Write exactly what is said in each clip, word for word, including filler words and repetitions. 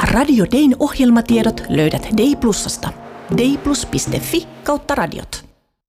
Radio Dayn ohjelmatiedot löydät Day Plusasta. dayplus piste fi kautta radiot.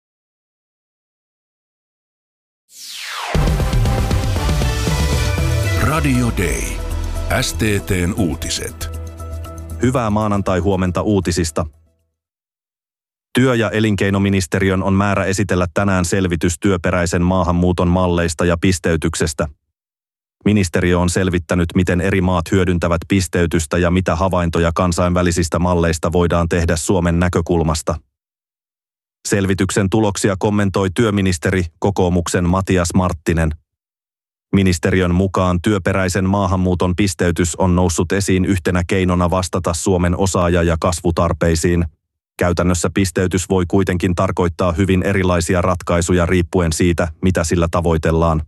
Radio Day. S T T:n uutiset. Hyvää maanantai-huomenta uutisista. Työ- ja elinkeinoministeriön on määrä esitellä tänään selvitys työperäisen maahanmuuton malleista ja pisteytyksestä. Ministeriö on selvittänyt, miten eri maat hyödyntävät pisteytystä ja mitä havaintoja kansainvälisistä malleista voidaan tehdä Suomen näkökulmasta. Selvityksen tuloksia kommentoi työministeri, kokoomuksen Matias Marttinen. Ministeriön mukaan työperäisen maahanmuuton pisteytys on noussut esiin yhtenä keinona vastata Suomen osaaja- ja kasvutarpeisiin. Käytännössä pisteytys voi kuitenkin tarkoittaa hyvin erilaisia ratkaisuja riippuen siitä, mitä sillä tavoitellaan.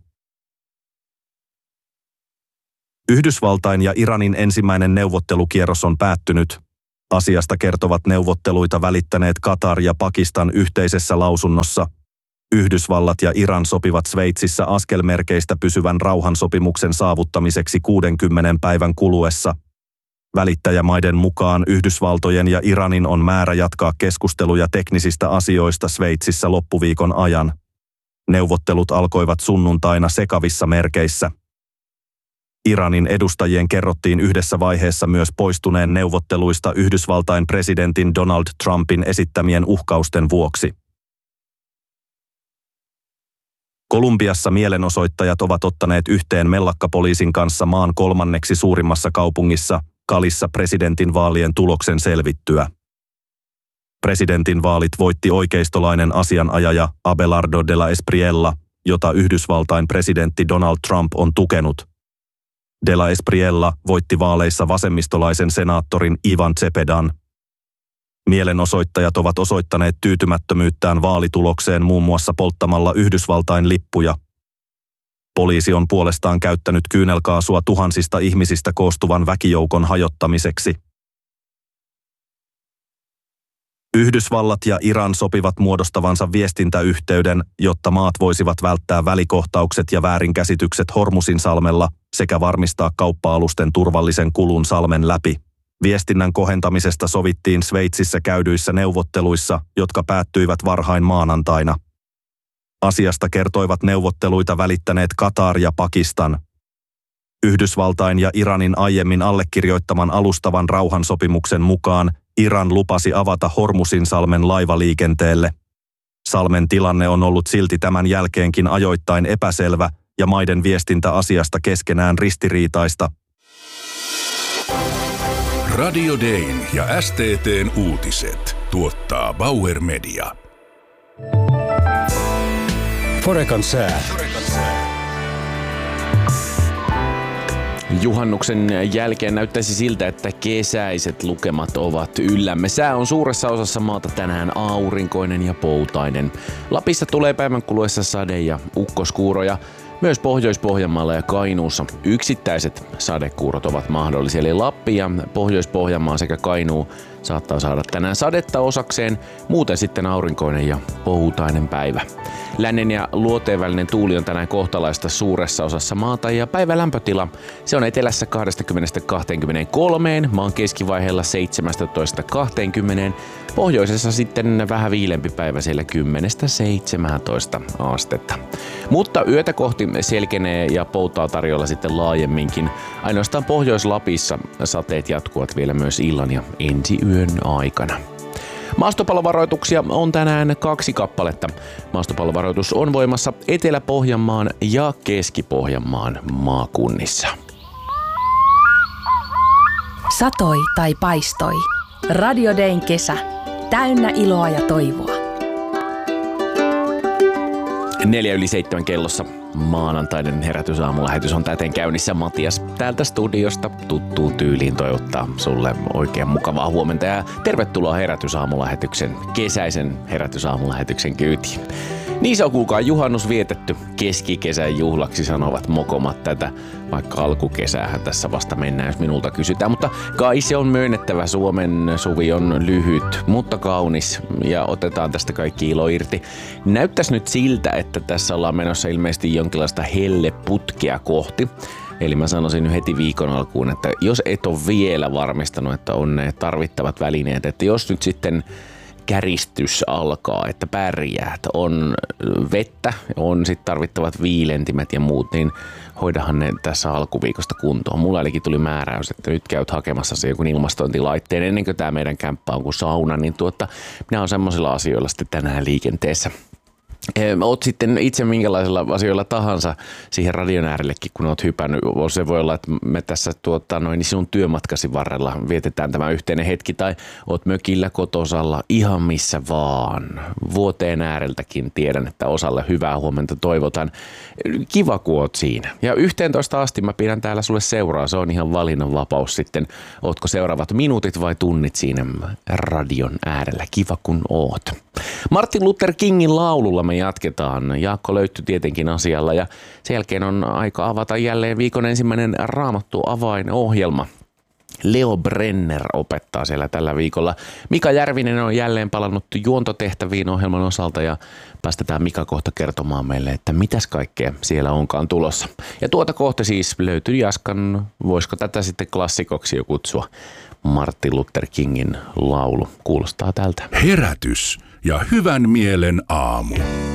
Yhdysvaltain ja Iranin ensimmäinen neuvottelukierros on päättynyt. Asiasta kertovat neuvotteluita välittäneet Katar ja Pakistan yhteisessä lausunnossa. Yhdysvallat ja Iran sopivat Sveitsissä askelmerkeistä pysyvän rauhansopimuksen saavuttamiseksi kuudenkymmenen päivän kuluessa. Välittäjämaiden mukaan Yhdysvaltojen ja Iranin on määrä jatkaa keskusteluja teknisistä asioista Sveitsissä loppuviikon ajan. Neuvottelut alkoivat sunnuntaina sekavissa merkeissä. Iranin edustajien kerrottiin yhdessä vaiheessa myös poistuneen neuvotteluista Yhdysvaltain presidentin Donald Trumpin esittämien uhkausten vuoksi. Kolumbiassa mielenosoittajat ovat ottaneet yhteen mellakkapoliisin kanssa maan kolmanneksi suurimmassa kaupungissa, Calissa, presidentin vaalien tuloksen selvittyä. Presidentin vaalit voitti oikeistolainen asianajaja Abelardo de la Espriella, jota Yhdysvaltain presidentti Donald Trump on tukenut. De la Espriella voitti vaaleissa vasemmistolaisen senaattorin Ivan Cepedan. Mielenosoittajat ovat osoittaneet tyytymättömyyttään vaalitulokseen muun muassa polttamalla Yhdysvaltain lippuja. Poliisi on puolestaan käyttänyt kyynelkaasua tuhansista ihmisistä koostuvan väkijoukon hajottamiseksi. Yhdysvallat ja Iran sopivat muodostavansa viestintäyhteyden, jotta maat voisivat välttää välikohtaukset ja väärinkäsitykset Hormusin salmella sekä varmistaa kauppa-alusten turvallisen kulun salmen läpi. Viestinnän kohentamisesta sovittiin Sveitsissä käydyissä neuvotteluissa, jotka päättyivät varhain maanantaina. Asiasta kertoivat neuvotteluita välittäneet Katar ja Pakistan. Yhdysvaltain ja Iranin aiemmin allekirjoittaman alustavan rauhansopimuksen mukaan Iran lupasi avata Hormusin salmen laivaliikenteelle. Salmen tilanne on ollut silti tämän jälkeenkin ajoittain epäselvä ja maiden viestintä asiasta keskenään ristiriitaista. Radio Dayn ja S T T:n uutiset tuottaa Bauer Media. Forekan sää. Juhannuksen jälkeen näyttäisi siltä, että kesäiset lukemat ovat yllämme. Sää on suuressa osassa maata tänään aurinkoinen ja poutainen. Lapissa tulee päivän kuluessa sade- ja ukkoskuuroja. Myös Pohjois-Pohjanmaalla ja Kainuussa yksittäiset sadekuurot ovat mahdollisia. Eli Lappi ja Pohjois-Pohjanmaa sekä Kainuu saattaa saada tänään sadetta osakseen, muuten sitten aurinkoinen ja poutainen päivä. Lännen ja luoteen välinen tuuli on tänään kohtalaista suuressa osassa maata ja päivän lämpötila se on etelässä kaksikymmentä kaksikymmentäkolme, maan keskivaiheella seitsemäntoista kaksikymmentä, pohjoisessa sitten vähän viilempi päivä siellä kymmenestä seitsemääntoista astetta. Mutta yötä kohti selkenee ja poutaa tarjolla sitten laajemminkin. Ainoastaan Pohjois-Lapissa sateet jatkuvat vielä myös illan ja ensi yön aikana. Maastopallovaroituksia on tänään kaksi kappaletta. Maastopallovaroitus on voimassa Etelä-Pohjanmaan ja Keski-Pohjanmaan maakunnissa. Satoi tai paistoi. Radio Dayn kesä. Täynnä iloa ja toivoa. Neljä yli seitsemän kellossa maanantainen herätysaamulähetys on täten käynnissä. Matias täältä studiosta tuttuun tyyliin toivottaa sulle oikein mukavaa huomenta ja tervetuloa herätysaamulähetyksen, kesäisen herätysaamulähetyksen kyytiin. Niin se on kuulkaa juhannus vietetty keskikesän juhlaksi, sanovat mokomat tätä, vaikka alkukesäähän tässä vasta mennään, jos minulta kysytään. Mutta kai se on myönnettävä, Suomen suvi on lyhyt, mutta kaunis ja otetaan tästä kaikki ilo irti. Näyttäisi nyt siltä, että tässä ollaan menossa ilmeisesti jonkinlaista helleputkea kohti. Eli mä sanoisin heti viikon alkuun, että jos et ole vielä varmistanut, että on ne tarvittavat välineet, että jos nyt sitten käristys alkaa, että pärjäät, on vettä, on sitten tarvittavat viilentimet ja muut, niin hoidahan ne tässä alkuviikosta kuntoon. Mulla ainakin tuli määräys, että nyt käyt hakemassa se joku ilmastointilaitteen ennen kuin tämä meidän kämppä on kuin sauna, niin tuota, minä on semmoisilla asioilla sitten tänään liikenteessä. Oot sitten itse minkälaisilla asioilla tahansa siihen radion äärellekin, kun oot hypännyt. Se voi olla, että me tässä tuota, noin sinun työmatkasi varrella vietetään tämä yhteinen hetki, tai oot mökillä, kotosalla, ihan missä vaan. Vuoteen ääreltäkin tiedän, että osalle hyvää huomenta toivotan. Kiva, kun oot siinä. Ja yhteentoista asti mä pidän täällä sulle seuraa. Se on ihan valinnanvapaus sitten. Ootko seuraavat minuutit vai tunnit siinä radion äärellä. Kiva, kun oot. Martin Luther Kingin laululla me jatketaan. Jaakko löytyi tietenkin asialla ja sen jälkeen on aika avata jälleen viikon ensimmäinen Raamattu avainohjelma. Leo Brenner opettaa siellä tällä viikolla. Mika Järvinen on jälleen palannut juontotehtäviin ohjelman osalta ja päästetään Mika kohta kertomaan meille, että mitäs kaikkea siellä onkaan tulossa. Ja tuota kohta siis löytyy Jaskan, voisiko tätä sitten klassikoksi jo kutsua, Martin Luther Kingin laulu. Kuulostaa tältä. Herätys ja hyvän mielen aamu.